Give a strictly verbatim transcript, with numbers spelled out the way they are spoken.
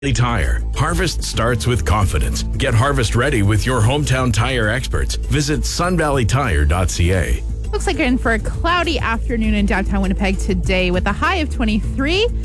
Tire. Harvest starts with confidence. Get harvest ready with your hometown tire experts. Visit sun valley tire dot c a. Looks like you're in for a cloudy afternoon in downtown Winnipeg today with a high of twenty-three.